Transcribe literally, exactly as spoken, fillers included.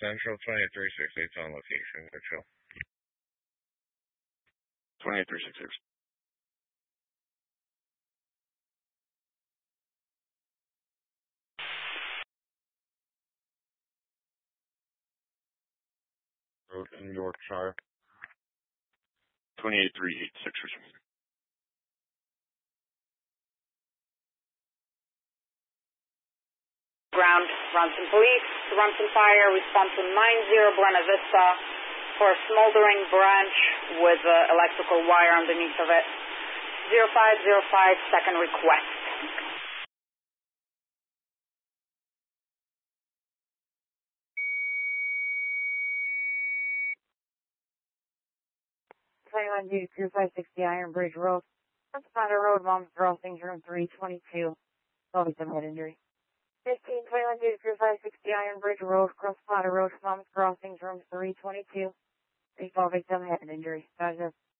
Central, twenty-three sixty-eight on location. Good show. twenty-three sixty-six. Road in Yorkshire. twenty-eight three eighty-six. Ground, Runson Police, Runson Fire, response to nine zero Buena Vista for a smoldering branch with uh, electrical wire underneath of it. zero five zero five, second request. twenty-one Duke, Crew five sixty Iron Bridge Road. That's Powder Road, Mom's Crossing, room three twenty-two. Some head injury. fifteen twenty-one Duke, Crew five sixty Iron Bridge Road, Cross Powder Road, Mom's Crossing, room three twenty-two. Three victim head injury. Roger.